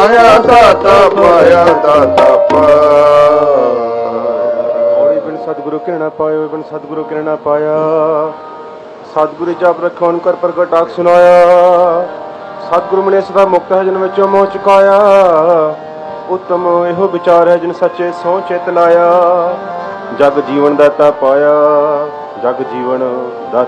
ਪਾਇਆ ਦਾਤਾ ਪਾਇਆ ਦਾਤਾ ਪਾਇਆ। ਔੜੀ ਬਿਨ ਸਤਿਗੁਰੂ ਕਿਰਣਾ ਪਾਇਓ ਬਿਨ ਸਤਿਗੁਰੂ ਕਿਰਣਾ ਪਾਇਆ। ਸਤਿਗੁਰੂ ਜਪ ਰਖਿਓ ਕਰ ਪ੍ਰਗਟ ਆਖ ਸੁਨਾਇਆ। ਸਤਿਗੁਰੂ ਮਨੇ ਸਦਾ ਮੁਕਤ ਹੈ ਜਿਨ ਵਿੱਚੋਂ ਮੋਹ ਚੁਕਾਇਆ। ਉਤਮ ਇਹੋ ਵਿਚਾਰ ਹੈ ਜਿਨ ਸੱਚੇ ਸਹੁੰ ਚਿਤ ਲਾਇਆ। ਜਗ ਜੀਵਨ ਦਾਤਾ ਪਾਇਆ ਜਗ ਜੀਵਨ ਦਾਤਾ